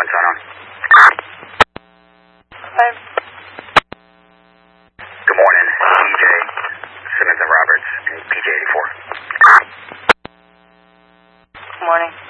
sign on. Five. Good morning, PJ, Simmons and Roberts, PJ 84. Good morning.